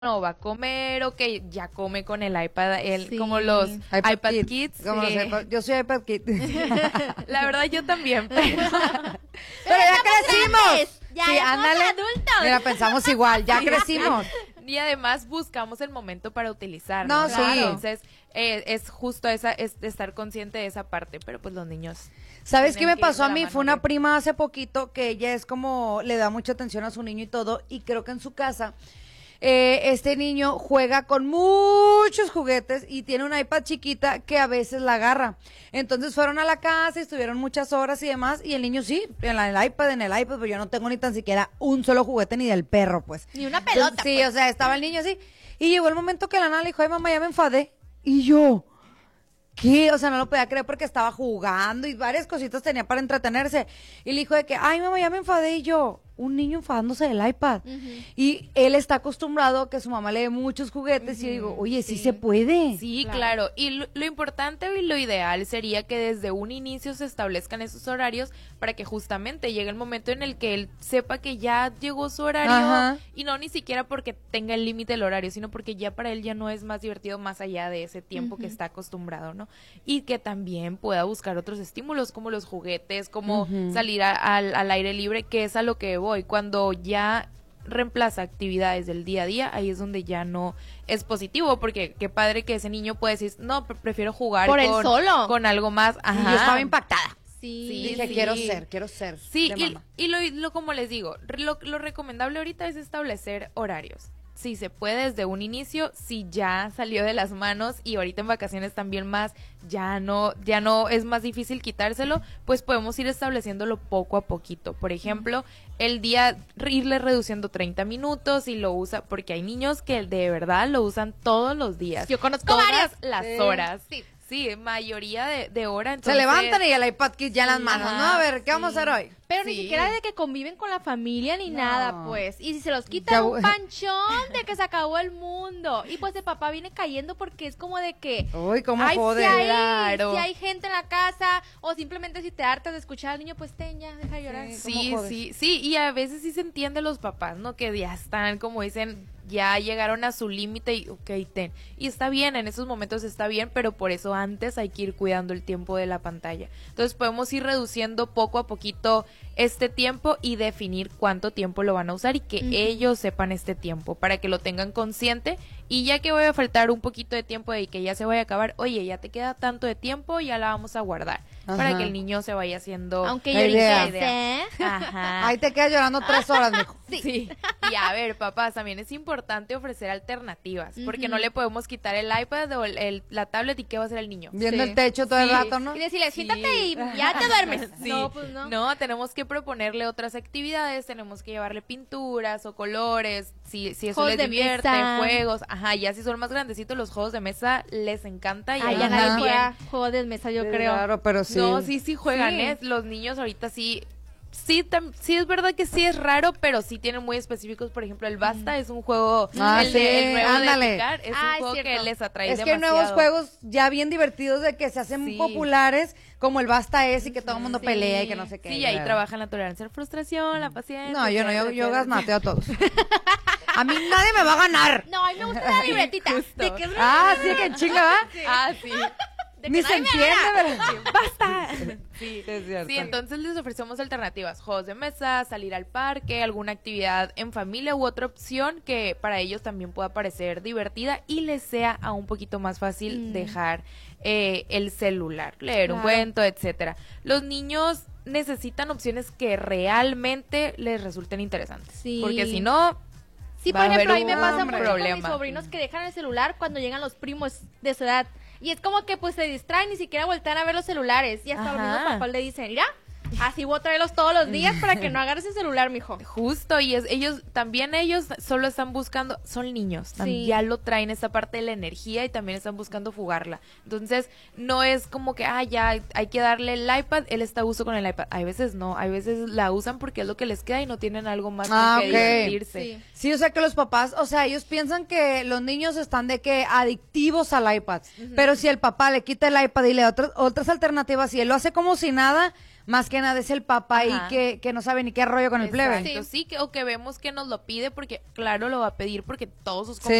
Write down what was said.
no va a comer o que ya come con el iPad, Sí. como los iPad Kids. Como sí. los yo soy iPad Kid. La verdad yo también, pero Pero ya crecimos. Ya Sí, somos ándale. adultos. Mira, pensamos igual, ya crecimos. y además buscamos el momento para utilizar. No, sí. Entonces, es justo es estar consciente de esa parte, pero pues los niños. ¿Sabes qué tienen me que ir pasó de a la mí? mano Fue una de- prima hace poquito que ella es como, le da mucha atención a su niño y todo, y creo que en su casa este niño juega con muchos juguetes y tiene una iPad chiquita que a veces la agarra. Entonces fueron a la casa y estuvieron muchas horas y demás, y el niño sí, en el iPad, pues yo no tengo ni tan siquiera un solo juguete ni del perro, pues. Ni una pelota. Entonces, sí, pues. o sea, estaba el niño así, y llegó el momento que la nana le dijo, ay mamá, ya me enfadé, y yo... ¿Qué? O sea, no lo podía creer porque estaba jugando y varias cositas tenía para entretenerse. Y le dijo de que, ay, mamá, ya me enfadé. Y yo, un niño enfadándose del iPad. Y él está acostumbrado a que su mamá le dé muchos juguetes. Y yo digo, oye, sí se puede. Sí, claro. Y lo importante y lo ideal sería que desde un inicio se establezcan esos horarios para que justamente llegue el momento en el que él sepa que ya llegó su horario. Ajá. Y no ni siquiera porque tenga el límite del horario, sino porque ya para él ya no es más divertido más allá de ese tiempo que está acostumbrado, ¿no? Y que también pueda buscar otros estímulos como los juguetes, como salir al aire libre, que es a lo que voy. Cuando ya reemplaza actividades del día a día, ahí es donde ya no es positivo, porque qué padre que ese niño puede decir, no, prefiero jugar Por él solo. con algo más. Y yo estaba impactada. Sí. Dije, sí. quiero ser. Sí, de mamá. y lo como les digo, lo recomendable ahorita es establecer horarios. Si se puede desde un inicio, si ya salió de las manos y ahorita en vacaciones también más, ya no es más difícil quitárselo, pues podemos ir estableciéndolo poco a poquito. Por ejemplo, el día irle reduciendo 30 minutos y lo usa, porque hay niños que de verdad lo usan todos los días. Yo conozco todas varios. las Sí. horas. Sí. Sí, mayoría de hora. Se Entonces, levantan y el iPad Kid ya en las Sí, manos, ajá, ¿no? A ver, ¿qué vamos a sí. hacer hoy? Pero ni Sí. siquiera de que conviven con la familia ni No. nada, pues. Y si se los Ya quitan voy- un panchón de que se acabó el mundo. Y pues el papá viene cayendo porque es como de que... Uy, cómo ay, jode. Claro. si hay gente en la casa o simplemente si te hartas de escuchar al niño, pues ya, deja de llorar. Sí. Sí, ¿Cómo jodes? sí, y a veces sí se entiende los papás, ¿no? Que ya están, como dicen, ya llegaron a su límite y ok, y está bien, en esos momentos está bien, pero por eso antes hay que ir cuidando el tiempo de la pantalla. Entonces podemos ir reduciendo poco a poquito este tiempo y definir cuánto tiempo lo van a usar y que ellos sepan este tiempo para que lo tengan consciente, y ya que voy a faltar un poquito de tiempo y que ya se vaya a acabar, oye, ya te queda tanto de tiempo, ya la vamos a guardar para Ajá. que el niño se vaya haciendo Aunque La yo idea. dije, Ajá. Ahí te quedas llorando 3 horas, mijo. Sí. Y a ver, papás, también es importante ofrecer alternativas, porque no le podemos quitar el iPad o la tablet y qué va a hacer el niño. Viendo Sí. el techo todo el Sí. rato, ¿no? y decirle, Sí. siéntate y ya te duermes. Sí. No, pues no. No, tenemos que proponerle otras actividades, tenemos que llevarle pinturas o colores, si eso Juegos les de divierte, mesa. juegos, ajá, ya si son más grandecitos los juegos de mesa les encanta y Ay, ahí ya Ajá. nadie también. juega juegos de mesa, yo creo. Claro, pero sí. No, sí juegan, Sí. Los niños ahorita sí. Sí, es verdad que sí es raro, pero sí tienen muy específicos. Por ejemplo, el Basta es un juego. Ah, el sí, nuevo ándale. de picar es Ah, un es juego que cierto. les atrae Es que hay demasiado. nuevos juegos ya bien divertidos de que se hacen Sí. populares, como el Basta es y que todo el mundo pelea y que no sé qué. Sí, ahí trabajan la tolerancia a la frustración, la paciencia. No, yo no, yo etcétera. gasmateo a todos. A mí nadie me va a ganar. No, a mí me gusta la libretita. justo. De que es Ah, sí, que chinga, ¿va? Ah, sí. de que Ni se nadie me entiende, gana. ¿verdad? ¡Basta! Sí, es cierto. sí, entonces les ofrecemos alternativas, juegos de mesa, salir al parque, alguna actividad en familia u otra opción que para ellos también pueda parecer divertida y les sea aún un poquito más fácil dejar el celular, leer un Claro. cuento, etcétera. Los niños necesitan opciones que realmente les resulten interesantes, Sí. porque si no, Sí, va por a ejemplo, a haber mí me un pasa mucho con mis problema. sobrinos que dejan el celular cuando llegan los primos de su edad. Y es como que pues se distraen, ni siquiera voltean a ver los celulares. Y hasta los Ajá. mismos papás le dicen, mira, así voy a traerlos todos los días para que no agarres el celular, mijo. justo, y ellos solo están buscando, son niños, Sí. ya lo traen esa parte de la energía y también están buscando fugarla. Entonces, no es como que, ya hay que darle el iPad, él está a gusto con el iPad. Hay veces no, hay veces la usan porque es lo que les queda y no tienen algo más Ah, con que ok. divertirse. Sí. Sí, o sea que los papás, o sea, ellos piensan que los niños están de que adictivos al iPad, pero si el papá le quita el iPad y le da otras alternativas y él lo hace como si nada, Más que nada es el papá ahí Ajá. que no sabe ni qué rollo con el plebe. Exacto, sí, o que vemos que nos lo pide porque, claro, lo va a pedir porque todos sus Sí.